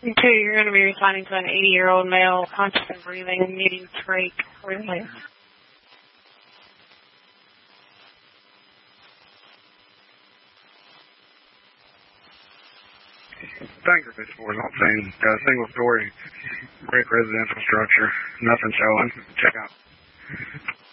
Two, you're going to be responding to an 80-year-old male, conscious and breathing, needing trach release. Thank you for this force on scene. Got a single-story brick residential structure. Nothing showing. Check out.